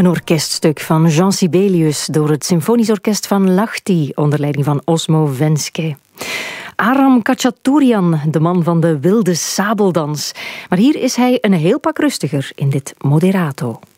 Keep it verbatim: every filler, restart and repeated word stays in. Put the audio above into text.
Een orkeststuk van Jean Sibelius door het Symfonisch Orkest van Lahti onder leiding van Osmo Venske. Aram Khachaturian, de man van de wilde sabeldans. Maar hier is hij een heel pak rustiger in dit Moderato.